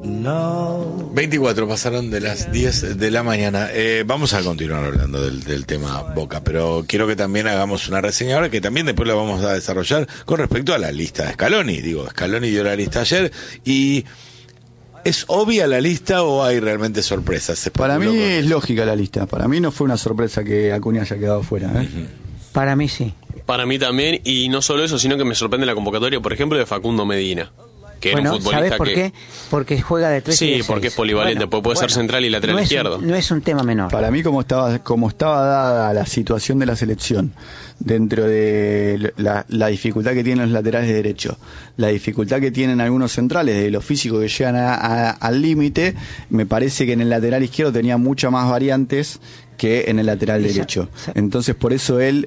24 pasaron de las 10 de la mañana. Vamos a continuar hablando del tema Boca, pero quiero que también hagamos una reseña ahora, que también después la vamos a desarrollar con respecto a la lista de Scaloni. Scaloni dio la lista ayer y... ¿es obvia la lista o hay realmente sorpresas? Para mí es lógica la lista. Para mí no fue una sorpresa que Acuña haya quedado fuera. Para mí sí. Para mí también, y no solo eso, sino que me sorprende la convocatoria, por ejemplo, de Facundo Medina, que era un futbolista. ¿Sabes por qué? Porque juega de 3 y de 6. Sí, porque es polivalente, puede ser central y lateral izquierdo. No es un tema menor. Para mí, como estaba dada la situación de la selección, dentro de la dificultad que tienen los laterales de derecho, la dificultad que tienen algunos centrales, de los físicos que llegan al límite, me parece que en el lateral izquierdo tenía muchas más variantes que en el lateral derecho. Entonces, por eso él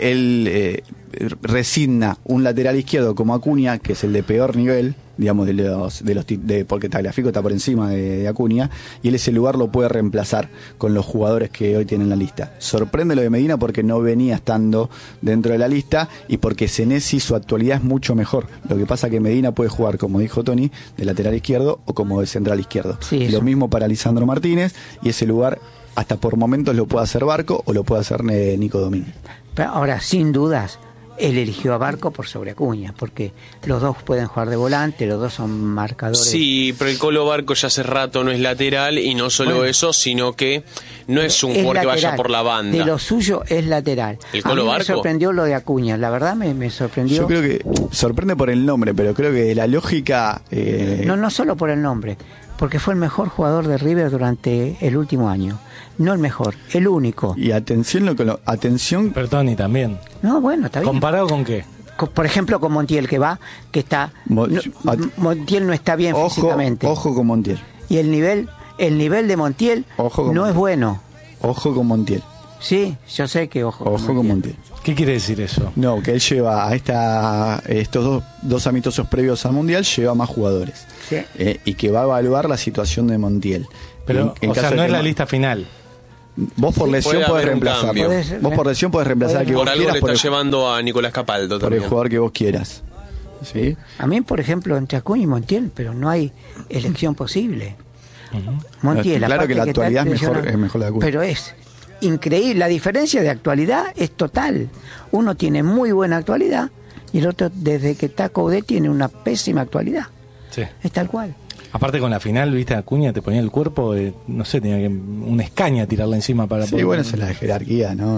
resigna un lateral izquierdo como Acuña, que es el de peor nivel, digamos, porque Tagliafico está por encima de Acuña, y él ese lugar lo puede reemplazar con los jugadores que hoy tienen la lista. Sorprende lo de Medina porque no venía estando dentro de la lista y porque Senesi su actualidad es mucho mejor. Lo que pasa que Medina puede jugar, como dijo Tony, de lateral izquierdo o como de central izquierdo. Sí, lo mismo para Lisandro Martínez, y ese lugar hasta por momentos lo puede hacer Barco o lo puede hacer Nico Domínguez. Pero ahora, sin dudas, él eligió a Barco por sobre Acuña, porque los dos pueden jugar de volante, los dos son marcadores. Sí, pero el Colo Barco ya hace rato no es lateral, y no solo eso, sino que no es un jugador que vaya por la banda. De lo suyo es lateral. ¿El Colo Barco? Me sorprendió lo de Acuña, la verdad me sorprendió. Yo creo que sorprende por el nombre, pero creo que la lógica... No solo por el nombre, porque fue el mejor jugador de River durante el último año. No el mejor, el único. Y atención, atención. Pero Tony también. No, bueno, está bien. ¿Comparado con qué? Por ejemplo, con Montiel, que está... Montiel no está bien físicamente. Ojo con Montiel. Y el nivel de Montiel no es bueno. Ojo con Montiel. Sí, yo sé que ojo con Montiel. ¿Qué quiere decir eso? No, que él lleva a estos dos amistosos previos al Mundial, lleva más jugadores. Sí. Y que va a evaluar la situación de Montiel. Pero, no es la lista final. Vos por lesión podés reemplazarlo. Vos por lesión podés reemplazar a que vos por algo quieras. Le está llevando a Nicolás Capaldo por el jugador que vos quieras. ¿Sí? A mí, por ejemplo, entre Acuña y Montiel, pero no hay elección posible. Montiel, claro que la actualidad es mejor la de Acuña. Pero es increíble, la diferencia de actualidad es total. Uno tiene muy buena actualidad y el otro, desde que está Coudet, tiene una pésima actualidad. Sí. Es tal cual. Aparte con la final, viste, Acuña te ponía el cuerpo, no sé, tenía que una escaña tirarla encima para poder... bueno, esa es la jerarquía, ¿no?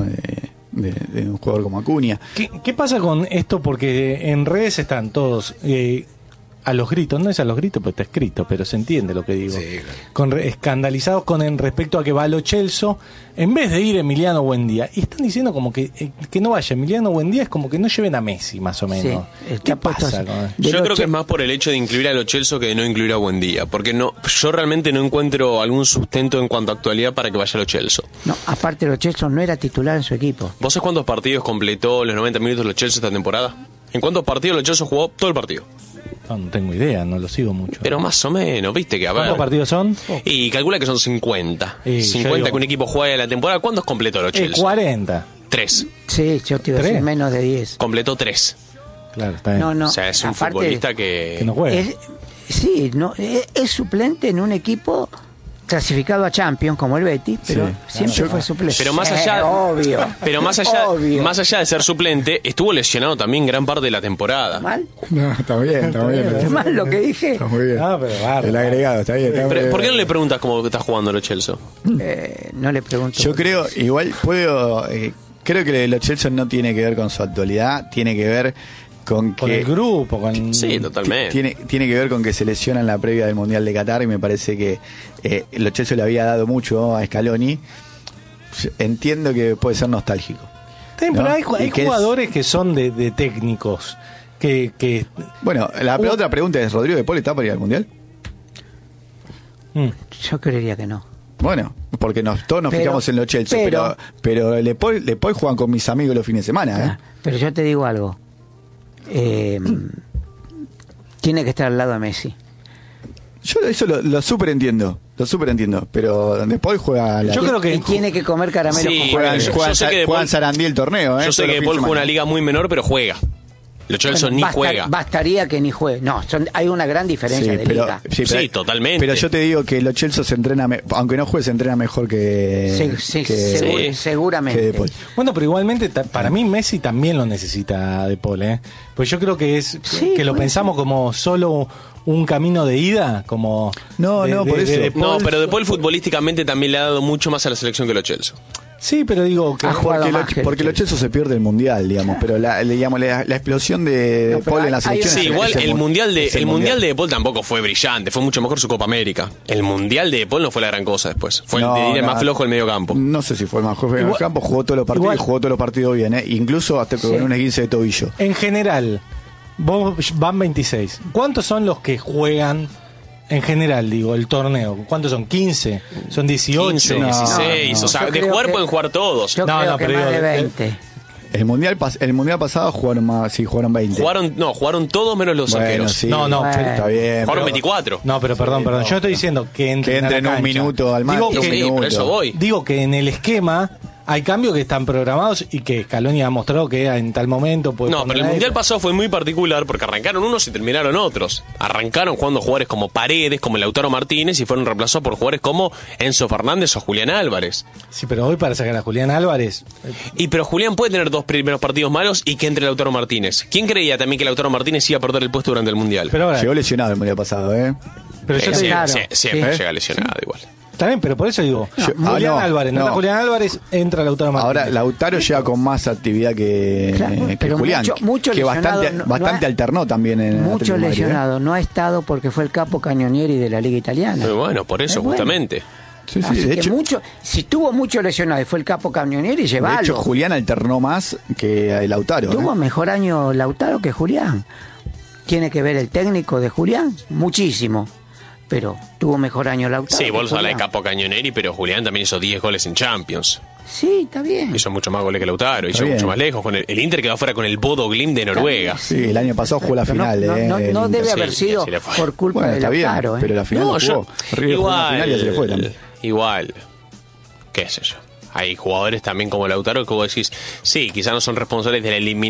De un jugador como Acuña. ¿Qué pasa con esto? Porque en redes están todos a los gritos, no es a los gritos, pues está escrito, pero se entiende lo que digo. Sí, escandalizados con respecto a que va Lo Celso, en vez de ir Emiliano Buendía. Y están diciendo como que no vaya Emiliano Buendía, es como que no lleven a Messi, más o menos. Sí, ¿qué pasa? Yo creo que es más por el hecho de incluir a Lo Celso que de no incluir a Buendía, porque yo realmente no encuentro algún sustento en cuanto a actualidad para que vaya Lo Celso. No, aparte Lo Celso no era titular en su equipo. ¿Vos sabés cuántos partidos completó los 90 minutos Lo Celso esta temporada? ¿En cuántos partidos Lo Celso jugó todo el partido? No tengo idea, no lo sigo mucho. Pero más o menos, viste que a ver. ¿Cuántos partidos son? Y calcula que son 50. 50 que un equipo juega en la temporada. ¿Cuántos completó Lo Celso? 40. 3. Sí, yo te iba a decir menos de 10. Completó 3. Claro, está bien. O sea, es un futbolista que no juega. Es suplente en un equipo clasificado a Champions como el Betis, pero siempre fue suplente. Pero más allá, obvio. Pero más allá de ser suplente, estuvo lesionado también gran parte de la temporada. ¿Mal? No, está bien. ¿Es mal lo que dije? Está muy bien. Pero el agregado, está bien. Pero, ¿por qué no le preguntas cómo está jugando Lo Celso? No le pregunto. Yo creo, igual creo que Lo Celso no tiene que ver con su actualidad, tiene que ver con el grupo, sí, totalmente. Tiene que ver con que se lesiona en la previa del Mundial de Qatar, y me parece que Lo Celso le había dado mucho a Scaloni. Entiendo que puede ser nostálgico. ¿no? Pero hay jugadores que son de técnicos que... Bueno, la otra pregunta es, ¿Rodrigo de Paul está para ir al Mundial? Yo creería que no. Bueno, porque todos nos fijamos en Lo Celso, pero Le Paul juegan con mis amigos los fines de semana. Pero yo te digo algo. Tiene que estar al lado de Messi. Yo eso lo super entiendo, pero De Paul juega yo creo que tiene que comer caramelo. Juegan Sarandí el torneo. Yo sé que De Paul juega una liga muy menor, pero juega. Lo Chelsea ni juega. Bastaría que ni juegue. No, hay una gran diferencia de liga. Sí, totalmente. Pero yo te digo que Lo Chelsea se entrena, aunque no juegue, se entrena mejor seguramente. que De Paul. Bueno, pero igualmente para mí Messi también lo necesita De Paul, ¿eh? Pues yo creo que que lo pensamos como solo un camino de ida, como por eso. De Paul. No, pero De Paul futbolísticamente también le ha dado mucho más a la selección que Lo Chelsea. Sí, pero digo que porque Lo Chelsea se pierde el mundial, digamos, pero la explosión de Paul en la selección. Sí, igual el mundial de De Paul tampoco fue brillante, fue mucho mejor su Copa América. El mundial de De Paul no fue la gran cosa después, fue el más flojo el medio campo. No sé si fue el más flojo el medio campo, jugó todos los partidos y jugó todos los partidos bien, incluso hasta con un esguince de tobillo. En general, van 26. ¿Cuántos son los que juegan? En general, digo, el torneo. ¿Cuántos son? ¿15? ¿Son 18? 15, 16. O sea, de jugar pueden jugar todos. Yo creo que más de 20. El mundial pasado jugaron 20. Jugaron todos menos los arqueros. Sí, está bien. Jugaron 24. No, pero perdón. Yo estoy diciendo que entren un minuto al más. Por eso voy. Digo que en el esquema hay cambios que están programados y que Scaloni ha mostrado que en tal momento puede. No, pero el mundial pasado fue muy particular porque arrancaron unos y terminaron otros. Arrancaron jugando jugadores como Paredes, como Lautaro Martínez y fueron reemplazados por jugadores como Enzo Fernández o Julián Álvarez. Sí, pero hoy para sacar a Julián Álvarez. Pero Julián puede tener 2 primeros partidos malos y que entre Lautaro Martínez. ¿Quién creía también que Lautaro Martínez iba a perder el puesto durante el mundial? Pero ahora, llegó lesionado el mundial pasado, Pero yo siempre llega lesionado igual. También, pero por eso digo, Julián Álvarez, Julián Álvarez, entra Lautaro Martínez. Ahora, Lautaro llega con más actividad que Julián, mucho que bastante alternó también en mucho lesionado, no ha estado porque fue el capo cañonieri de la Liga Italiana. Muy bueno, por eso, justamente. Sí, de hecho, si tuvo mucho lesionado y fue el capo cañonieri, llevalo. De hecho, Julián alternó más que Lautaro. Tuvo mejor año Lautaro que Julián. Tiene que ver el técnico de Julián, muchísimo. Pero tuvo mejor año Lautaro. Sí, vos hablas de capo cañoneri, pero Julián también hizo 10 goles en Champions. Sí, está bien. Hizo mucho más goles que Lautaro, hizo mucho más lejos. Con el Inter quedó afuera con el Bodo Glimt de Noruega. Sí, el año pasado jugó la final. No debe haber sido por culpa de Lautaro. Bien, pero la final jugó. River jugó la final y ya se le fue también. Igual, qué sé yo. Hay jugadores también como Lautaro que vos decís, sí, quizás no son responsables de la eliminación